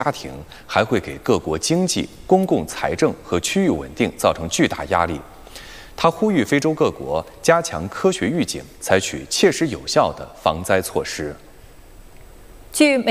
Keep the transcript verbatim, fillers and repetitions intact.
家庭，还会给各国经济、公共财政和区域稳定造成巨大压力。他呼吁非洲各国加强科学预警，采取切实有效的防灾措施。 据美